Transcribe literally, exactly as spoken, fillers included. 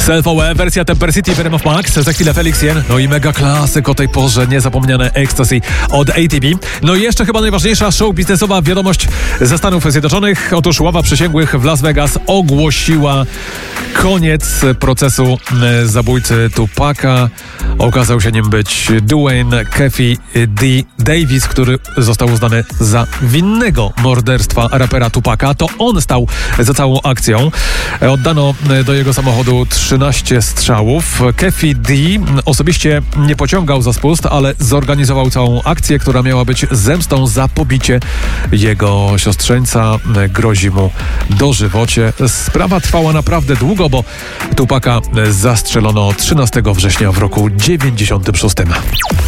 Self O E, wersja Temper City, Venom of Max, za chwilę Felix Jen, no i mega klasyk o tej porze, niezapomniane Ecstasy od A T B. No i jeszcze chyba najważniejsza show biznesowa wiadomość ze Stanów Zjednoczonych. Otóż ława przysięgłych w Las Vegas ogłosiła koniec procesu zabójcy Tupaca. Okazał się nim być Duane Keffe D. Davis, który został uznany za winnego morderstwa rapera Tupaca. To on stał za całą akcją. Oddano do jego samochodu trzynaście strzałów. Keffe D. osobiście nie pociągał za spust, ale zorganizował całą akcję, która miała być zemstą za pobicie jego siostrzeńca. Grozi mu dożywocie. Sprawa trwała naprawdę długo, bo Tupaca zastrzelono trzynastego września w roku dziewięćdziesiątym szóstym.